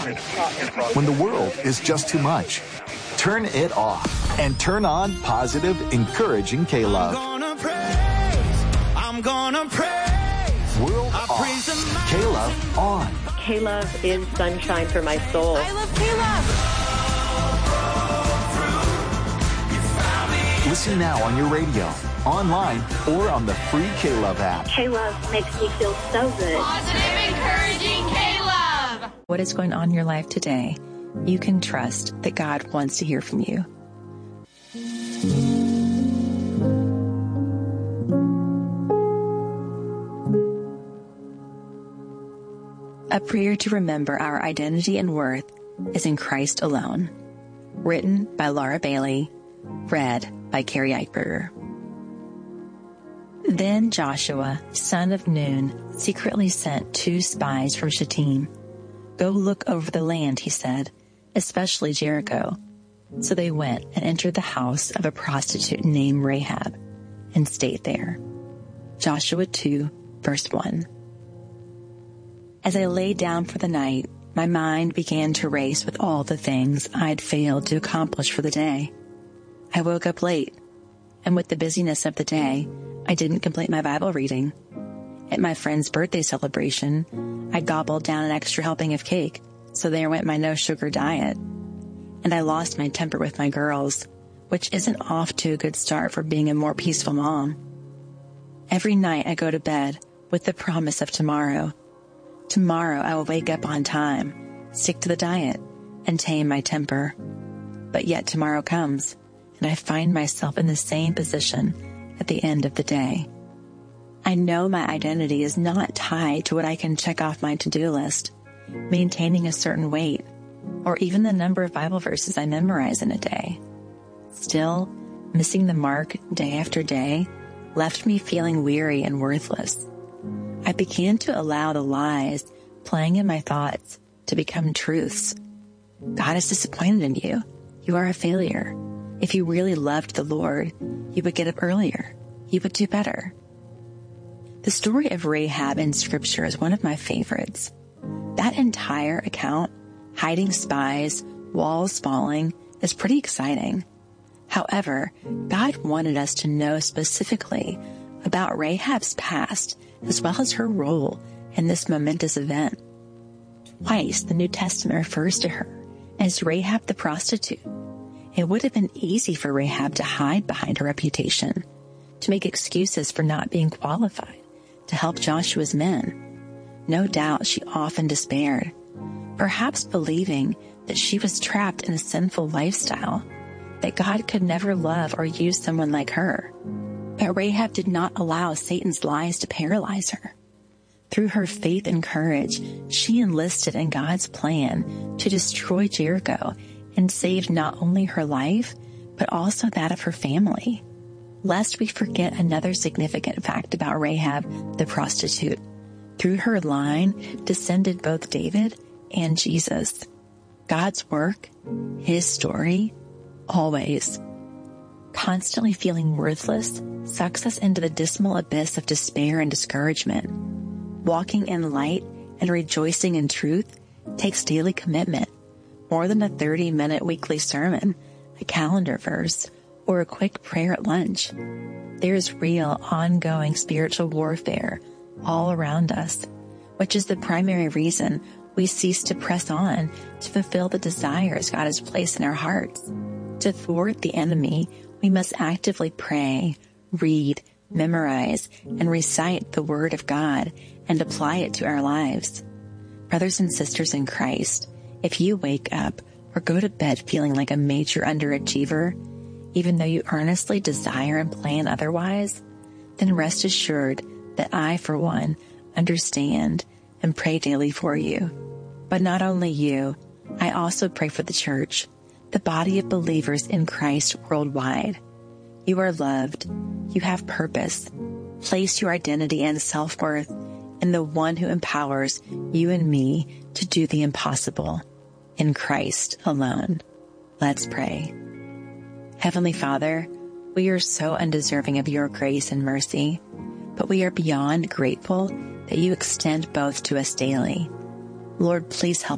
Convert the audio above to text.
When the world is just too much, turn it off and turn on positive, encouraging K-Love. I'm gonna praise. World off. K-Love on. K-Love is sunshine for my soul. I love K-Love. Listen now on your radio, online, or on the free K-Love app. K-Love makes me feel so good. Positive, encouraging K-Love. What is going on in your life today? You can trust that God wants to hear from you. A prayer to remember our identity and worth is in Christ alone. Written by Laura Bailey. Read by Carrie Eichberger. Then Joshua, son of Nun, secretly sent 2 spies from Shittim. Go look over the land, he said, especially Jericho. So they went and entered the house of a prostitute named Rahab and stayed there. Joshua 2, verse 1. As I lay down for the night, my mind began to race with all the things I'd failed to accomplish for the day. I woke up late, and with the busyness of the day, I didn't complete my Bible reading. At my friend's birthday celebration, I gobbled down an extra helping of cake, so there went my no-sugar diet. And I lost my temper with my girls, which isn't off to a good start for being a more peaceful mom. Every night I go to bed with the promise of tomorrow. Tomorrow I will wake up on time, stick to the diet, and tame my temper. But yet tomorrow comes, and I find myself in the same position at the end of the day. I know my identity is not tied to what I can check off my to-do list, maintaining a certain weight, or even the number of Bible verses I memorize in a day. Still, missing the mark day after day left me feeling weary and worthless. I began to allow the lies playing in my thoughts to become truths. God is disappointed in you. You are a failure. If you really loved the Lord, you would get up earlier. You would do better. The story of Rahab in Scripture is one of my favorites. That entire account, hiding spies, walls falling, is pretty exciting. However, God wanted us to know specifically about Rahab's past as well as her role in this momentous event. Twice, the New Testament refers to her as Rahab the prostitute. It would have been easy for Rahab to hide behind her reputation, to make excuses for not being qualified to help Joshua's men. No doubt she often despaired, perhaps believing that she was trapped in a sinful lifestyle, that God could never love or use someone like her. But Rahab did not allow Satan's lies to paralyze her. Through her faith and courage, she enlisted in God's plan to destroy Jericho and saved not only her life, but also that of her family. Lest we forget another significant fact about Rahab the prostitute. Through her line descended both David and Jesus. God's work, his story, always. Constantly feeling worthless sucks us into the dismal abyss of despair and discouragement. Walking in light and rejoicing in truth takes daily commitment, more than a 30-minute weekly sermon, a calendar verse, or a quick prayer at lunch. There is real, ongoing spiritual warfare all around us, which is the primary reason we cease to press on to fulfill the desires God has placed in our hearts. To thwart the enemy, we must actively pray, read, memorize, and recite the Word of God and apply it to our lives. Brothers and sisters in Christ, if you wake up or go to bed feeling like a major underachiever, even though you earnestly desire and plan otherwise, then rest assured that I, for one, understand and pray daily for you. But not only you, I also pray for the church, the body of believers in Christ worldwide. You are loved. You have purpose. Place your identity and self-worth in the one who empowers you and me to do the impossible. In Christ alone. Let's pray. Heavenly Father, we are so undeserving of your grace and mercy, but we are beyond grateful that you extend both to us daily. Lord, please help